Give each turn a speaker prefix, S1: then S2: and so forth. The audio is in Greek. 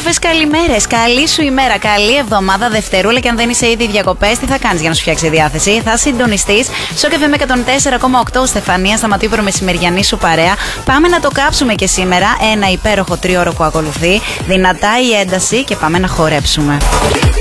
S1: Όμορφες καλημέρες, καλή σου ημέρα, καλή εβδομάδα, Δευτερούλα, και αν δεν είσαι ήδη διακοπές, τι θα κάνεις για να σου φτιάξει η διάθεση? Θα συντονιστείς στο FM 104,8, Στεφανία Σταματήπρου, μεσημεριανή σου παρέα. Πάμε να το κάψουμε και σήμερα. Ένα υπέροχο τρίωρο που ακολουθεί. Δυνατά η ένταση και πάμε να χορέψουμε.